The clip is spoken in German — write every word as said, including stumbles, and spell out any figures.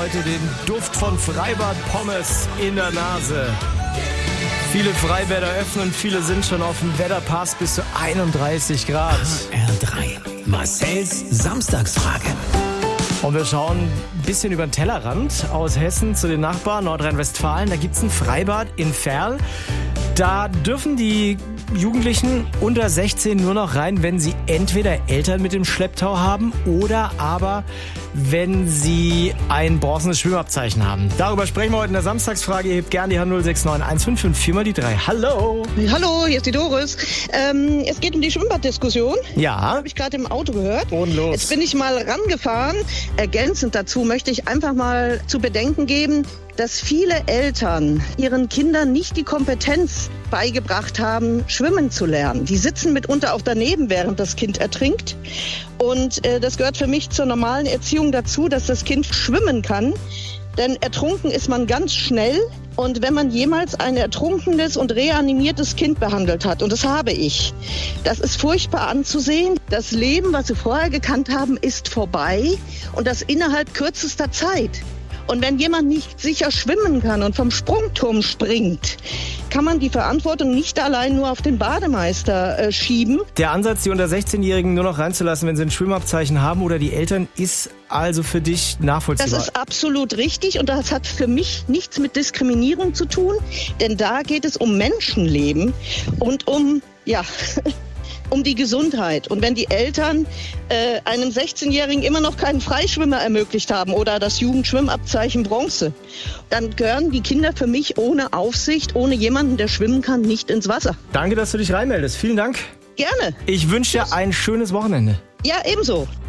heute den Duft von Freibad-Pommes in der Nase. Viele Freibäder öffnen, viele sind schon offen. Wetter passt bis zu einunddreißig Grad. H R drei. Marcells Samstagsfrage. Und wir schauen ein bisschen über den Tellerrand aus Hessen zu den Nachbarn Nordrhein-Westfalen. Da gibt es ein Freibad in Verl. Da dürfen die Jugendlichen unter sechzehn nur noch rein, wenn sie entweder Eltern mit dem Schlepptau haben oder aber wenn sie ein bronzenes Schwimmabzeichen haben. Darüber sprechen wir heute in der Samstagsfrage. Ihr hebt gerne die Hand null sechs neun eins fünf fünf vier mal die drei. Hallo! Hallo, hier ist die Doris. Ähm, es geht um die Schwimmbaddiskussion. Ja. Habe ich gerade im Auto gehört. Und los. Jetzt bin ich mal rangefahren. Ergänzend dazu möchte ich einfach mal zu bedenken geben, dass viele Eltern ihren Kindern nicht die Kompetenz beigebracht haben, schwimmen zu lernen. Die sitzen mitunter auch daneben, während das Kind ertrinkt. Und äh, das gehört für mich zur normalen Erziehung dazu, dass das Kind schwimmen kann. Denn ertrunken ist man ganz schnell. Und wenn man jemals ein ertrunkenes und reanimiertes Kind behandelt hat, und das habe ich, das ist furchtbar anzusehen. Das Leben, was sie vorher gekannt haben, ist vorbei und das innerhalb kürzester Zeit. Und wenn jemand nicht sicher schwimmen kann und vom Sprungturm springt, kann man die Verantwortung nicht allein nur auf den Bademeister äh, schieben. Der Ansatz, die unter sechzehn-Jährigen nur noch reinzulassen, wenn sie ein Schwimmabzeichen haben oder die Eltern, ist also für dich nachvollziehbar? Das ist absolut richtig und das hat für mich nichts mit Diskriminierung zu tun, denn da geht es um Menschenleben und um, ja... um die Gesundheit. Und wenn die Eltern äh, einem sechzehnjährigen immer noch keinen Freischwimmer ermöglicht haben oder das Jugendschwimmabzeichen Bronze, dann gehören die Kinder für mich ohne Aufsicht, ohne jemanden, der schwimmen kann, nicht ins Wasser. Danke, dass du dich reinmeldest. Vielen Dank. Gerne. Ich wünsche dir ein schönes Wochenende. Ja, ebenso.